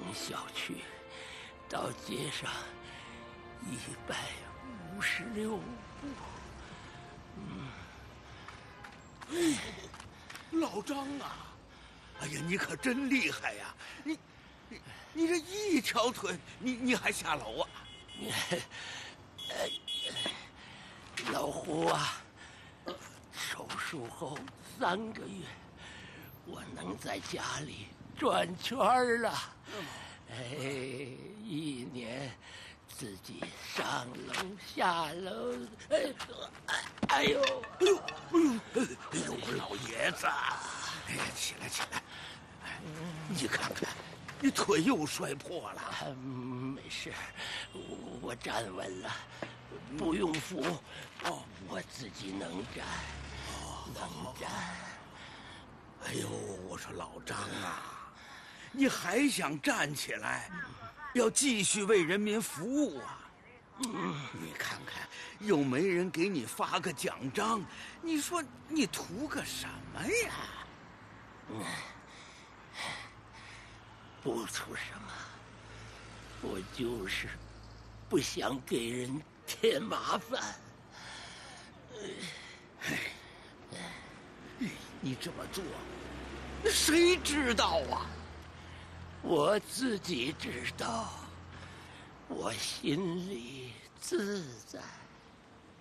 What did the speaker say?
小区到街上156步。 老张啊，哎呀，你可真厉害呀！你这一条腿，你还下楼啊？ 老胡啊，手术后3个月，我能在家里转圈了。1年自己上楼下楼，哎呦， 老爷子，哎呀，起来起来，你看看，你腿又摔破了。 没事，我站稳了，不用扶。我自己能站，能站。 哎呦，我说老张啊，你还想站起来，要继续为人民服务啊？你看看，又没人给你发个奖章，你说你图个什么呀？ 不图什么，我就是不想给人添麻烦。 你这么做，那谁知道啊？ 我自己知道，我心里自在。